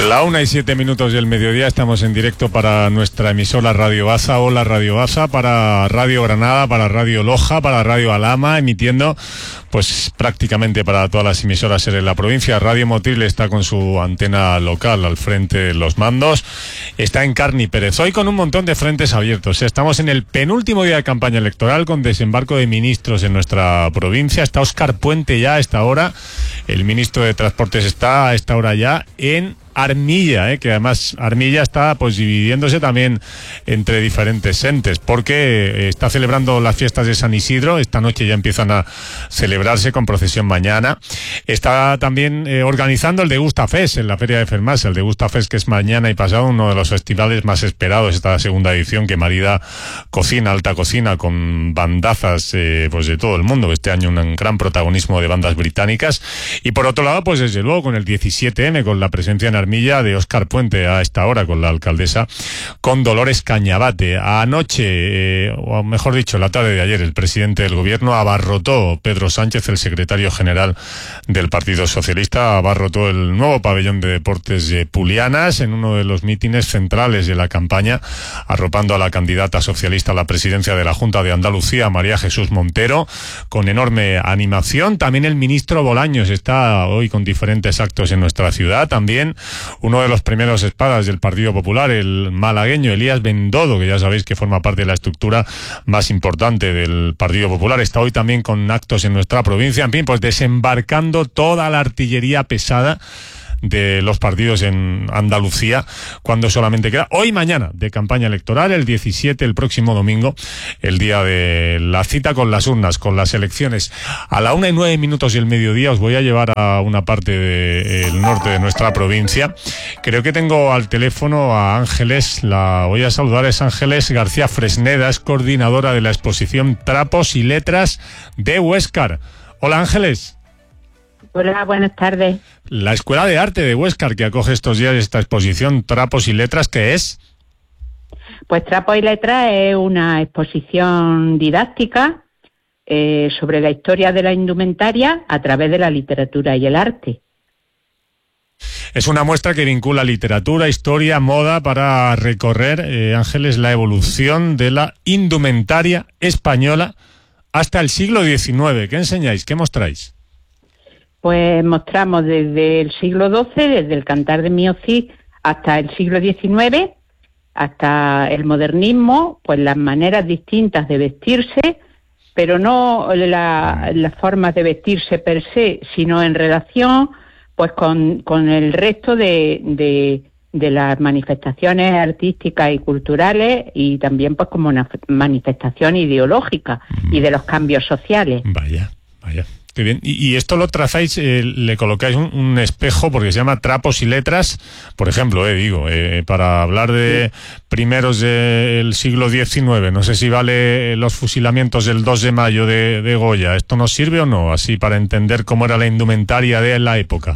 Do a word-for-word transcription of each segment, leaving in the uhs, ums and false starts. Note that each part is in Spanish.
La una y siete minutos del mediodía, estamos en directo para nuestra emisora Radio Aza. Hola Radio Aza, para Radio Granada, para Radio Loja, para Radio Alhama, emitiendo pues prácticamente para todas las emisoras en la provincia. Radio Motril está con su antena local al frente de los mandos. Está en Carni Pérez, hoy con un montón de frentes abiertos. Estamos en el penúltimo día de campaña electoral con desembarco de ministros en nuestra provincia. Está Óscar Puente ya a esta hora. El ministro de Transportes está a esta hora ya en Armilla, eh, que además Armilla está pues dividiéndose también entre diferentes entes, porque está celebrando las fiestas de San Isidro. Esta noche ya empiezan a celebrarse con procesión mañana. Está también eh, organizando el Degustafest en la Feria de Fermas, el Degustafest que es mañana y pasado, uno de los festivales más esperados, esta segunda edición que marida cocina, alta cocina, con bandazas eh, pues de todo el mundo. Este año un gran protagonismo de bandas británicas. Y por otro lado, pues desde luego con el diecisiete eme, con la presencia en Armilla de Óscar Puente a esta hora con la alcaldesa, con Dolores Cañabate. Anoche, eh, o mejor dicho, la tarde de ayer, el presidente del gobierno abarrotó, Pedro Sánchez, el secretario general del Partido Socialista, abarrotó el nuevo pabellón de deportes de Pulianas en uno de los mítines centrales de la campaña, arropando a la candidata socialista a la presidencia de la Junta de Andalucía, María Jesús Montero, con enorme animación. También el ministro Bolaños está hoy con diferentes actos en nuestra ciudad. También uno de los primeros espadas del Partido Popular, el malagueño Elías Bendodo, que ya sabéis que forma parte de la estructura más importante del Partido Popular, está hoy también con actos en nuestra provincia. En fin, pues desembarcando toda la artillería pesada de los partidos en Andalucía, cuando solamente queda hoy y mañana de campaña electoral, el diecisiete, el próximo domingo, el día de la cita con las urnas, con las elecciones. A la una y nueve minutos y el mediodía os voy a llevar a una parte del norte de nuestra provincia. Creo que tengo al teléfono a Ángeles, la voy a saludar, es Ángeles García Fresneda, es coordinadora de la exposición Trapos y Letras de Huéscar. Hola Ángeles. Hola, buenas tardes. La Escuela de Arte de Huéscar, que acoge estos días esta exposición Trapos y Letras, ¿qué es? Pues Trapos y Letras es una exposición didáctica eh, sobre la historia de la indumentaria a través de la literatura y el arte. Es una muestra que vincula literatura, historia, moda para recorrer, eh, Ángeles, la evolución de la indumentaria española hasta el siglo diecinueve. ¿Qué enseñáis? ¿Qué mostráis? Pues mostramos desde el siglo doce, desde el Cantar de Miocid hasta el siglo diecinueve, hasta el modernismo, pues las maneras distintas de vestirse, pero no la, las formas de vestirse per se, sino en relación pues con, con el resto de, de, de las manifestaciones artísticas y culturales, y también pues como una manifestación ideológica y de los cambios sociales. Vaya, vaya. Qué bien. Y, y esto lo trazáis, eh, le colocáis un, un espejo, porque se llama Trapos y Letras, por ejemplo, eh, digo, eh, para hablar de primeros del siglo diecinueve. No sé si vale los fusilamientos del dos de mayo de, de Goya. ¿Esto nos sirve o no? Así para entender cómo era la indumentaria de la época.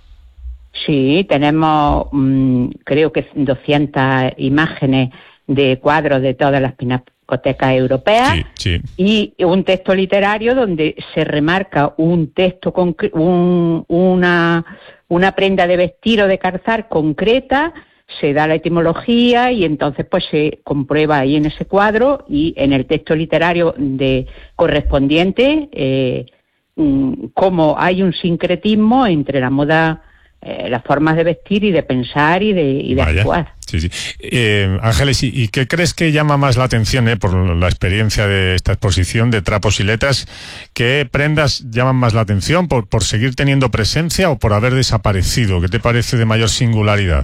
Sí, tenemos mmm, creo que doscientas imágenes de cuadros de todas las pinaturas europeas, sí, sí. Y un texto literario donde se remarca un texto, un, una, una prenda de vestir o de calzar concreta, se da la etimología y entonces pues se comprueba ahí en ese cuadro y en el texto literario de correspondiente eh, cómo hay un sincretismo entre la moda, eh, las formas de vestir y de pensar y de, y de actuar. Sí, sí. Eh, Ángeles, ¿y, ¿y qué crees que llama más la atención, eh, por la experiencia de esta exposición de Trapos y Letras? ¿Qué prendas llaman más la atención? ¿Por, por seguir teniendo presencia o por haber desaparecido? ¿Qué te parece de mayor singularidad?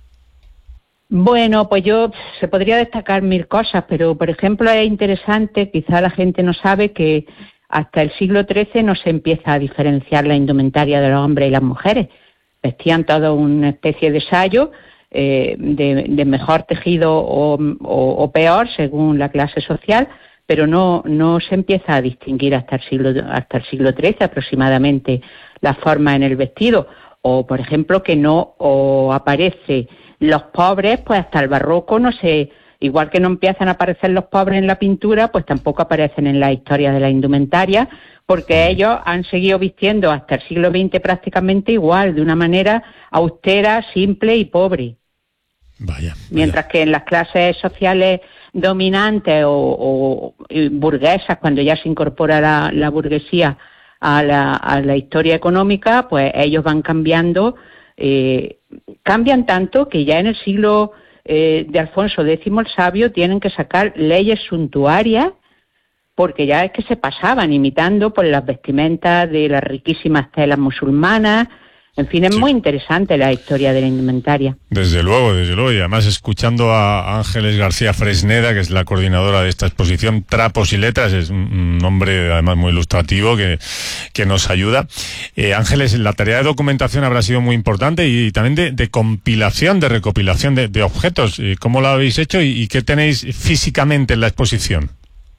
Bueno, pues yo, se podría destacar mil cosas, pero por ejemplo es interesante, quizá la gente no sabe que hasta el siglo trece no se empieza a diferenciar la indumentaria de los hombres y las mujeres. Vestían todo una especie de sayo, Eh, de, de mejor tejido o, o, o peor según la clase social, pero no no se empieza a distinguir hasta el siglo hasta el siglo trece aproximadamente la forma en el vestido, o por ejemplo que no o aparece los pobres, pues hasta el barroco no se igual que no empiezan a aparecer los pobres en la pintura, pues tampoco aparecen en la historia de la indumentaria, porque ellos han seguido vistiendo hasta el siglo veinte prácticamente igual, de una manera austera, simple y pobre. Vaya, vaya. Mientras que en las clases sociales dominantes o, o burguesas, cuando ya se incorpora la, la burguesía a la, a la historia económica, pues ellos van cambiando, eh, cambian tanto que ya en el siglo eh, de Alfonso Décimo el Sabio tienen que sacar leyes suntuarias, porque ya es que se pasaban imitando por las vestimentas de las riquísimas telas musulmanas. En fin, es sí. muy interesante la historia de la indumentaria. Desde luego, desde luego. Y además escuchando a Ángeles García Fresneda, que es la coordinadora de esta exposición, Trapos y Letras, es un nombre además muy ilustrativo que, que nos ayuda. Eh, Ángeles, la tarea de documentación habrá sido muy importante y también de, de compilación, de recopilación de, de objetos. ¿Cómo lo habéis hecho y, y qué tenéis físicamente en la exposición?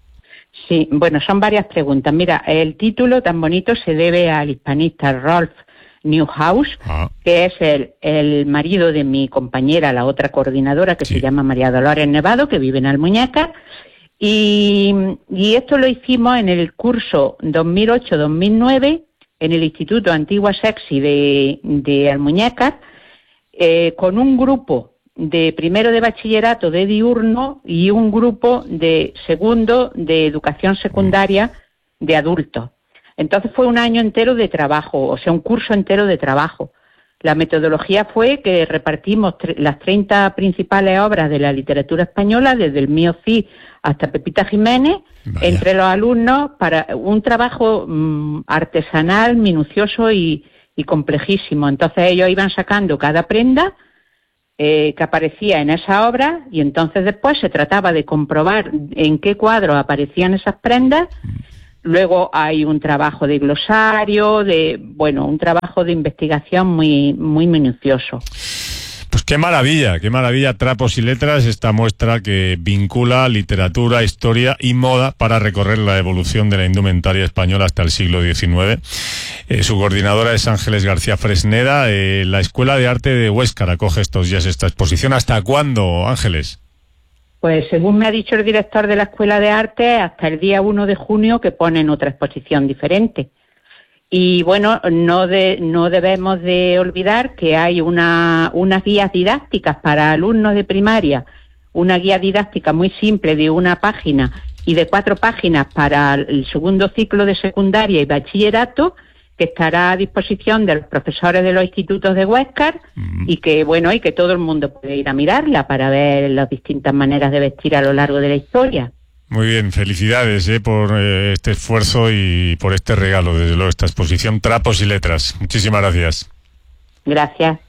Sí, bueno, son varias preguntas. Mira, el título tan bonito se debe al hispanista Rolf Neuhaus, ah. que es el, el marido de mi compañera, la otra coordinadora, que sí. se llama María Dolores Nevado, que vive en Almuñécar, y, y esto lo hicimos en el curso dos mil ocho dos mil nueve en el Instituto Antigua Sexy de, de Almuñécar, eh, con un grupo de primero de bachillerato de diurno y un grupo de segundo de educación secundaria de adultos. Entonces fue un año entero de trabajo, o sea, un curso entero de trabajo. La metodología fue que repartimos tre- las treinta principales obras de la literatura española, desde el Mío Cid hasta Pepita Jiménez, Vaya. entre los alumnos, para un trabajo mmm, artesanal, minucioso y, y complejísimo. Entonces ellos iban sacando cada prenda eh, que aparecía en esa obra, y entonces después se trataba de comprobar en qué cuadros aparecían esas prendas. Luego hay un trabajo de glosario, de bueno, un trabajo de investigación muy muy minucioso. Pues qué maravilla, qué maravilla, Trapos y Letras, esta muestra que vincula literatura, historia y moda para recorrer la evolución de la indumentaria española hasta el siglo diecinueve. Eh, su coordinadora es Ángeles García Fresneda. Eh, la Escuela de Arte de Huéscar acoge estos días esta exposición. ¿Hasta cuándo, Ángeles? Pues según me ha dicho el director de la Escuela de Arte, hasta el día uno de junio, que ponen otra exposición diferente. Y bueno, no de, no debemos de olvidar que hay una unas guías didácticas para alumnos de primaria, una guía didáctica muy simple de una página y de cuatro páginas para el segundo ciclo de secundaria y bachillerato, que estará a disposición de los profesores de los institutos de Huéscar, mm. y que bueno y que todo el mundo puede ir a mirarla para ver las distintas maneras de vestir a lo largo de la historia. Muy bien, felicidades eh, por eh, este esfuerzo y por este regalo, desde luego, esta exposición Trapos y Letras. Muchísimas gracias. Gracias.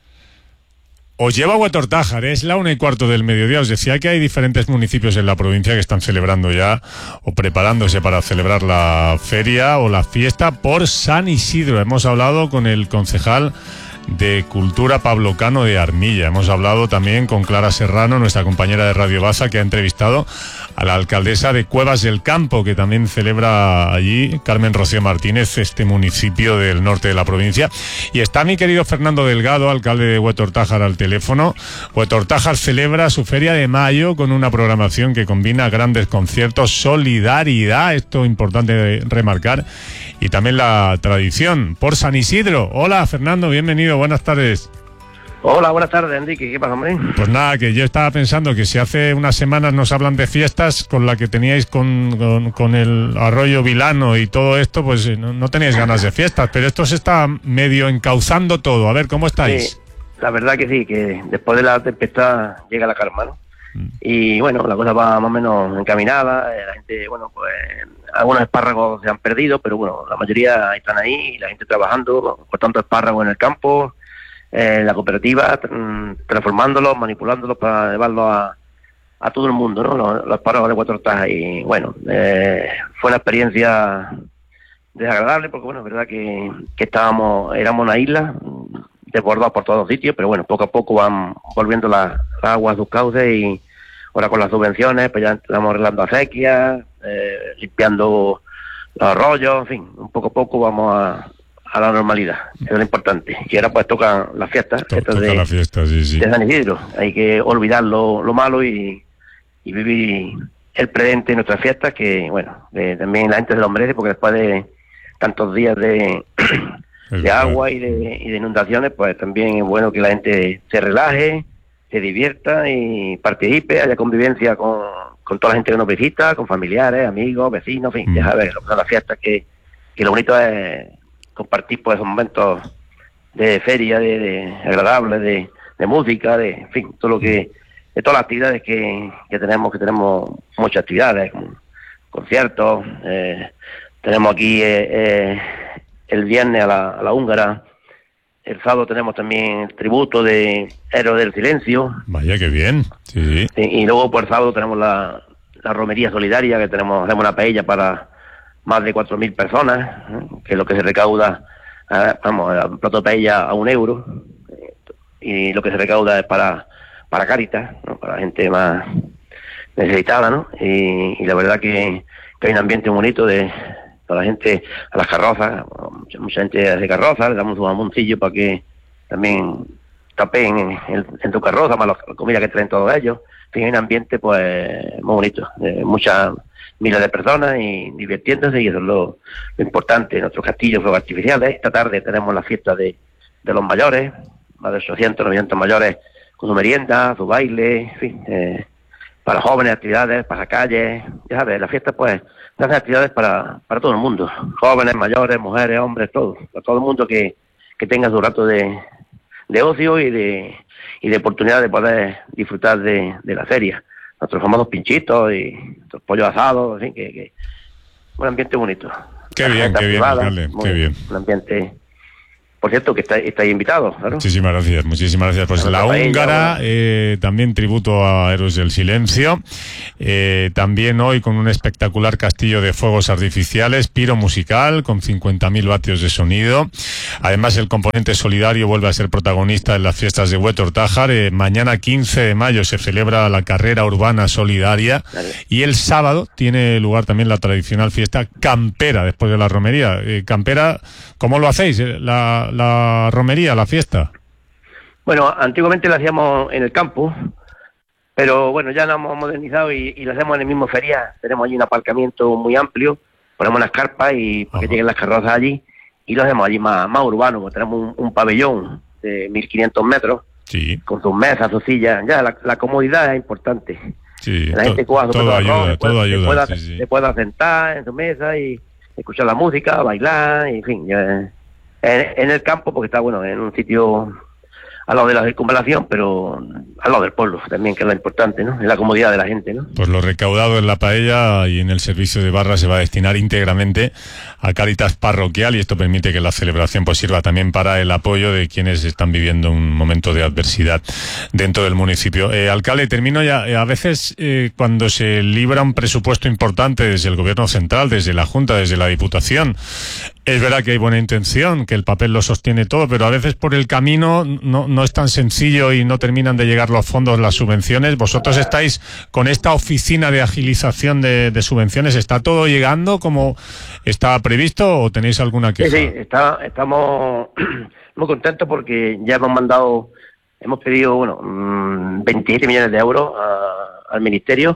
Os lleva a Huetortájar, es la una y cuarto del mediodía. Os decía que hay diferentes municipios en la provincia que están celebrando ya o preparándose para celebrar la feria o la fiesta por San Isidro. Hemos hablado con el concejal de Cultura, Pablo Cano, de Armilla. Hemos hablado también con Clara Serrano, nuestra compañera de Radio Baza, que ha entrevistado a la alcaldesa de Cuevas del Campo, que también celebra allí, Carmen Rocío Martínez, este municipio del norte de la provincia. Y está mi querido Fernando Delgado, alcalde de Huetortájar, al teléfono. Huetortájar celebra su feria de mayo con una programación que combina grandes conciertos, solidaridad, esto importante de remarcar, y también la tradición por San Isidro. Hola, Fernando, bienvenido, buenas tardes. Hola, buenas tardes, Enrique. ¿Qué pasa, hombre? Pues nada, que yo estaba pensando que si hace unas semanas nos hablan de fiestas con la que teníais con, con, con el Arroyo Vilano y todo esto, pues no, no teníais ganas de fiestas, pero esto se está medio encauzando todo. A ver, ¿cómo estáis? Sí, la verdad que sí, que después de la tempestad llega la calma, ¿no? Mm. Y bueno, la cosa va más o menos encaminada, la gente, bueno, pues algunos espárragos se han perdido, pero bueno, la mayoría están ahí, la gente trabajando, cortando espárragos en el campo, eh, la cooperativa, transformándolos, manipulándolos para llevarlos a, a todo el mundo, ¿no? Los, los espárragos de Huetortájar. Y bueno, eh, fue una experiencia desagradable porque bueno, es verdad que, que estábamos, éramos una isla desbordados por todos los sitios, pero bueno, poco a poco van volviendo las, las aguas sus cauces y ahora con las subvenciones pues ya estamos arreglando acequias, eh, limpiando los arroyos, en fin, un poco a poco vamos a, a la normalidad, eso es lo importante. Y ahora pues tocan las fiestas, to estas toca de, la fiesta, sí, sí. de San Isidro, hay que olvidar lo, lo malo y, y vivir el presente en nuestras fiestas, que bueno, de, también la gente se lo merece, porque después de tantos días de, de agua y de, y de inundaciones, pues también es bueno que la gente se relaje, se divierta y participe, haya convivencia con, con toda la gente que nos visita, con familiares, amigos, vecinos, en fin, mm. ya sabes, lo que son las fiestas, que, que lo bonito es compartir pues esos momentos de feria, de, de agradables, de, de música, de en fin, todo lo que, de todas las actividades que, que tenemos, que tenemos muchas actividades, como conciertos, eh, tenemos aquí eh, eh, el viernes a la, a la húngara, el sábado tenemos también el tributo de Héroes del Silencio. Vaya, qué bien. Sí. Sí, y luego por el sábado tenemos la, la romería solidaria, que tenemos, hacemos una paella para más de cuatro mil personas, ¿eh? Que es lo que se recauda, eh, vamos, un plato de paella a un euro, eh, y lo que se recauda es para, para Cáritas, ¿no? Para la gente más necesitada, ¿no? Y, y la verdad que, que hay un ambiente bonito de a la gente, a las carrozas, mucha, mucha gente hace carrozas, le damos un jamoncillo para que también tapen en, en, en tu carroza, más la comida que traen todos ellos. En fin, hay un ambiente pues muy bonito, de muchas miles de personas y divirtiéndose, y eso es lo, lo importante. Nuestros castillos fuegos artificiales. Esta tarde tenemos la fiesta de, de los mayores, más de ochocientos, novecientos mayores con su merienda, su baile, en fin, eh, para jóvenes, actividades, para calles, ya sabes, la fiesta pues hacen actividades para, para todo el mundo, jóvenes, mayores, mujeres, hombres, todos, para todo el mundo que, que tenga su rato de, de ocio y de y de oportunidad de poder disfrutar de, de la feria. Nuestros famosos pinchitos y nuestros pollos asados, en fin, que, que un ambiente bonito. Qué bien, qué bien, alcalde, qué bien. Un ambiente... Por cierto, que estáis está invitados, claro. Muchísimas gracias, muchísimas gracias. Pues la húngara, eh, también tributo a Héroes del Silencio, eh, también hoy con un espectacular castillo de fuegos artificiales, piro musical con cincuenta mil vatios de sonido. Además, el componente solidario vuelve a ser protagonista en las fiestas de Huetor Tájar. Eh, mañana quince de mayo se celebra la carrera urbana solidaria, vale. Y el sábado tiene lugar también la tradicional fiesta campera después de la romería. Eh, campera, ¿cómo lo hacéis? La la romería, la fiesta. Bueno, antiguamente la hacíamos en el campo, pero bueno, ya la hemos modernizado y, y la hacemos en el mismo feria. Tenemos allí un aparcamiento muy amplio, ponemos las carpas y para que lleguen las carrozas allí, y lo hacemos allí más, más urbano, porque tenemos un, un pabellón de mil quinientos metros, sí, con sus mesas, sus sillas. Ya la, la comodidad es importante. Sí, la gente to, todo, todo ayuda, arroz, todo ayuda. Se pueda, sí, sí. se pueda sentar en su mesa y escuchar la música, bailar, y en fin, ya, En, en el campo, porque está, bueno, en un sitio al lado de la circunvalación, pero al lado del pueblo también, que es lo importante, ¿no? Es la comodidad de la gente, ¿no? Pues lo recaudado en la paella y en el servicio de barra se va a destinar íntegramente a Cáritas Parroquial, y esto permite que la celebración pues sirva también para el apoyo de quienes están viviendo un momento de adversidad dentro del municipio. Eh, alcalde, termino ya. Eh, a veces eh, cuando se libra un presupuesto importante desde el gobierno central, desde la Junta, desde la Diputación, es verdad que hay buena intención, que el papel lo sostiene todo, pero a veces por el camino no, no es tan sencillo y no terminan de llegar los fondos, las subvenciones. ¿Vosotros estáis con esta oficina de agilización de, de subvenciones? ¿Está todo llegando como está previsto o tenéis alguna queja? Sí, sí, está, estamos muy contentos porque ya hemos mandado, hemos pedido, bueno, veintisiete millones de euros a, al Ministerio.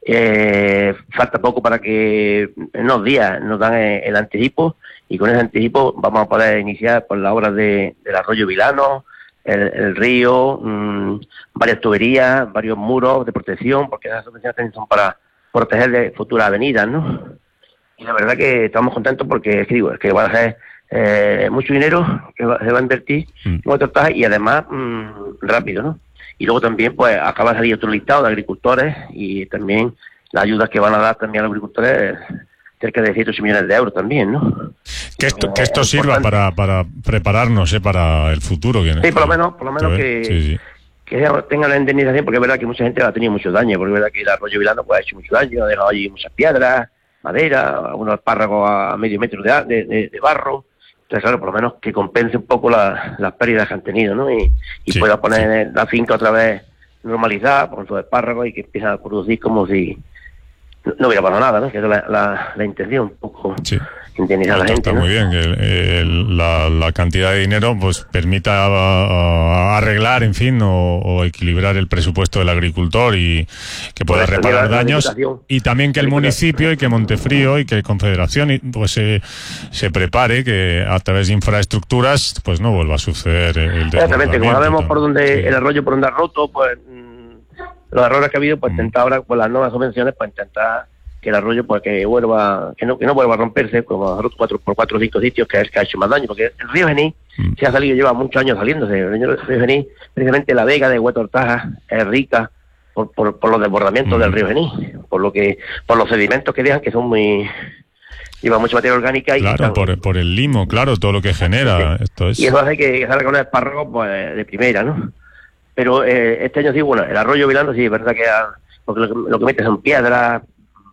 Eh, falta poco para que en unos días nos dan el, el anticipo, y con ese anticipo vamos a poder iniciar por las obras de, del arroyo Vilano, el, el río, mmm, varias tuberías, varios muros de protección, porque esas subvenciones también son para proteger de futuras avenidas, ¿no? Y la verdad que estamos contentos porque, es que digo, es que va a ser eh, mucho dinero que va, se va a invertir mm. en otros trajes, y además mmm, rápido, ¿no? Y luego también pues acaba de salir otro listado de agricultores, y también las ayudas que van a dar también a los agricultores, cerca de ciento ocho millones de euros también, ¿no? Que esto, que esto sirva para, para prepararnos, ¿eh? Para el futuro. Que sí, por lo menos, por lo menos que, sí, sí. que tengan la indemnización, porque es verdad que mucha gente ha tenido mucho daño, porque es verdad que el arroyo Vilano pues, ha hecho mucho daño, ha dejado allí muchas piedras, madera, algunos espárragos a medio metro de, de, de, de barro. Entonces, claro, por lo menos que compense un poco la, las pérdidas que han tenido, ¿no? Y, y sí, pueda poner sí. la finca otra vez normalizada con sus espárragos, y que empieza a producir como si no hubiera pasado nada, ¿no? Que es la, la, la intención un poco. Sí. indemnizar a la gente. Está ¿no? muy bien que el, la, la cantidad de dinero pues permita uh, arreglar, en fin, o, o equilibrar el presupuesto del agricultor y que pueda Por eso, reparar la, daños, la y también que el municipio y que Montefrío y que Confederación pues eh, se prepare que a través de infraestructuras pues no vuelva a suceder el desbordamiento. Exactamente, como sabemos por donde sí. el arroyo por donde ha roto, pues los errores que ha habido, pues Mm. intentar ahora con las nuevas subvenciones, pues intentar que el arroyo pues que vuelva, que no, que no vuelva a romperse, como ha roto cuatro, por cuatro o cinco sitios, que es el que ha hecho más daño, porque el río Genil Mm. se ha salido, lleva muchos años saliéndose. El río Genil, precisamente la vega de Hueto Hortaja es rica por, por, por los desbordamientos Mm. del río Genil, por lo que, por los sedimentos que dejan, que son muy, lleva mucha materia orgánica y Claro, por, por el limo, claro, todo lo que genera. Sí. Esto es... Y eso hace que salga con el espárrago pues de primera, ¿no? Pero eh, este año sí, bueno, el arroyo Vilando sí, es verdad que ha, porque lo que, lo que mete son piedras,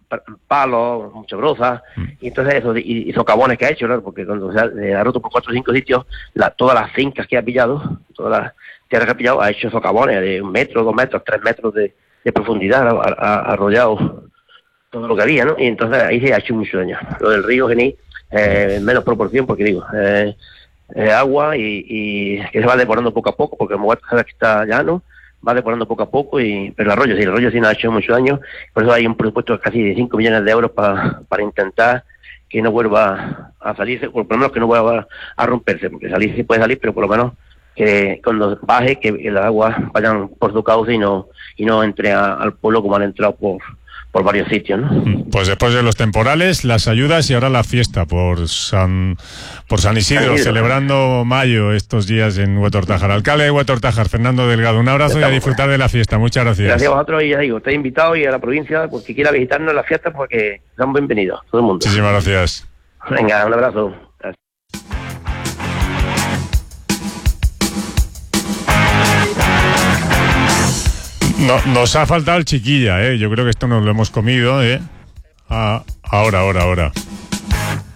palos, mucha broza, mm. y entonces eso, y, y socavones que ha hecho, ¿no? Porque cuando se ha, se ha roto por cuatro o cinco sitios, la, todas las fincas que ha pillado, todas las tierras que ha pillado, ha hecho socavones de un metro, dos metros, tres metros de, de profundidad, ha, ha arrollado todo lo que había, ¿no? Y entonces ahí se ha hecho mucho daño. Lo del río Genil, eh, en menos proporción, porque digo, eh, eh, agua y, y que se va depurando poco a poco, porque como sabes que está llano, va depurando poco a poco, y pero el arroyo sí, el arroyo sí nos ha hecho mucho daño, por eso hay un presupuesto de casi de cinco millones de euros para para intentar que no vuelva a salirse, por lo menos que no vuelva a romperse, porque salir sí puede salir, pero por lo menos que cuando baje, que, que las aguas vayan por su cauce y no y no entre a, al pueblo como han entrado por por varios sitios, ¿no? Pues después de los temporales, las ayudas y ahora la fiesta por San por San Isidro, San Isidro. Celebrando mayo estos días en Hueto Hortajar. Alcalde de Hueto Hortajar, Fernando Delgado, un abrazo y a disfrutar de la fiesta. Muchas gracias. Gracias a vosotros, y ya digo, estáis invitados, y a la provincia, pues si quiera visitarnos en la fiesta, pues que sean bienvenidos, todo el mundo. Muchísimas gracias. Venga, un abrazo. Gracias. No, nos ha faltado el chiquilla, ¿eh? Yo creo que esto nos lo hemos comido, ¿eh? Ah, ahora, ahora, ahora.